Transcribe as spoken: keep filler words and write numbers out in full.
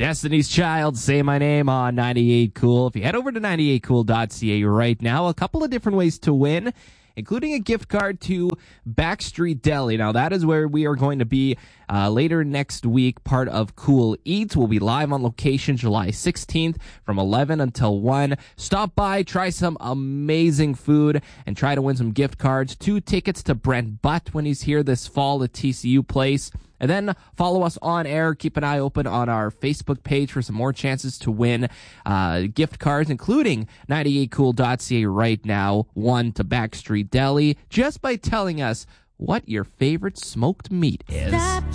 Destiny's Child, Say My Name on ninety-eight Cool. If you head over to ninety-eight cool dot c a right now, a couple of different ways to win, including a gift card to Backstreet Deli. Now, that is where we are going to be uh, later next week, part of Cool Eats. We'll be live on location July sixteenth from eleven until one. Stop by, try some amazing food, and try to win some gift cards. Two tickets to Brent Butt when he's here this fall at T C U Place. And then follow us on air. Keep an eye open on our Facebook page for some more chances to win uh, gift cards, including ninety-eight cool dot c a right now, one to Backstreet Deli, just by telling us what your favorite smoked meat is. Stop.